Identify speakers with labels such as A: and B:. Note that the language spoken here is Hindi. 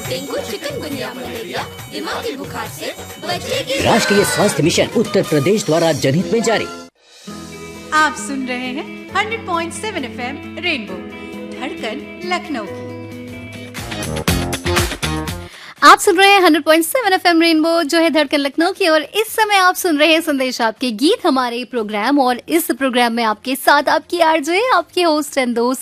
A: डेंगू, चिकनगुनिया, मलेरिया, दिमागी बुखार से बचेगी।
B: राष्ट्रीय स्वास्थ्य मिशन उत्तर प्रदेश द्वारा जनहित में जारी।
C: आप सुन रहे हैं 100.7 FM रेनबो, धड़कन लखनऊ की।
D: आप सुन रहे हैं 100.7 FM रेनबो जो है धड़कन लखनऊ की, और इस समय आप सुन रहे हैं संदेश आपके गीत, हमारे प्रोग्राम। और इस प्रोग्राम में आपके साथ आपकी आरजे, आपके होस्ट एंड दोस्त